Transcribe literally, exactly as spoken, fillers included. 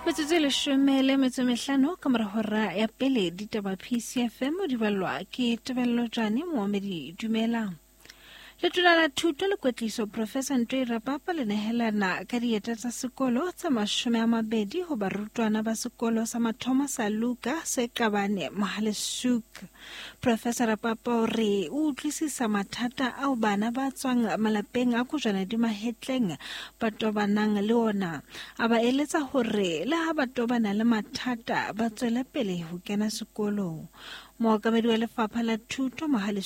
Metsotso e leshome le metso e mehlano ka mora hora ya pele ditaba P C F M di balwa ke Tebello Jane Mohamedi dumelang. Letona la thuto le kwetliso Professor Ntwe Rapapa le nehelana ka dieta tsa sekolo tsa mashome a mabedi ho barutwana ba sekolo sa mathomo sa Luka se qabane Mahalesuk. Professor Rapapa o re o utlwisisa mathata ao bana ba tswang malapeng a kojwana di mahetleng ba tobanang le ona. A ba eletsa hore le ha ba tobana le mathata ba tswele pele ho kena sekolong. Mookamedi wa Lefapha la Thuto Mahalesuk